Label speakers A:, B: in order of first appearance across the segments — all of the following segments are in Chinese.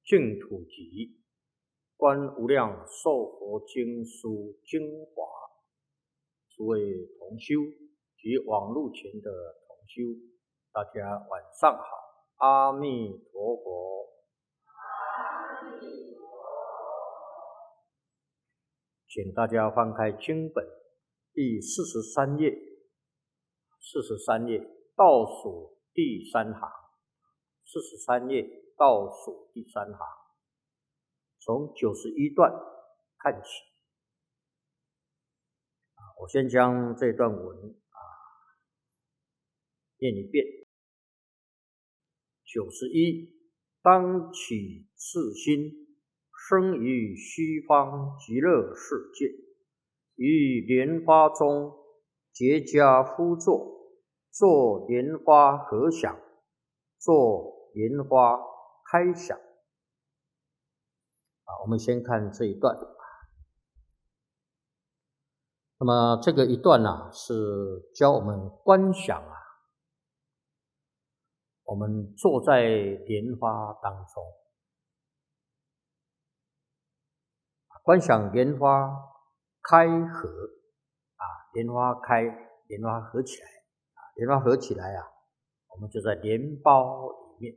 A: 净土集观无量寿佛经书精华，诸位同修及网络前的同修，大家晚上好，阿弥陀佛。请大家翻开经本第43页，43页倒数第3行，43页倒数第3行，从91段看起。我先将这段文念一遍。91，当起次心，生于西方极乐世界，于莲花中结跏趺坐，作莲花合想，作莲花开想。我们先看这一段。那么这个一段是教我们观想我们坐在莲花当中，观想莲花开合莲花开，莲花合起来莲花合起来我们就在莲苞里面。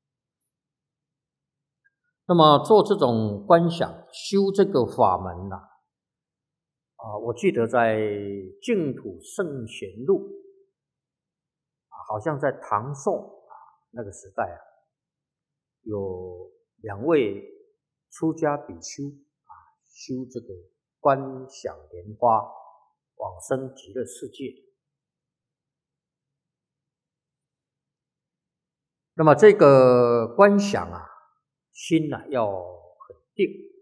A: 那么做这种观想，修这个法门我记得在净土圣贤录好像在唐宋那个时代有2位出家比丘修这个观想莲花往生极乐世界。那么这个观想心要很定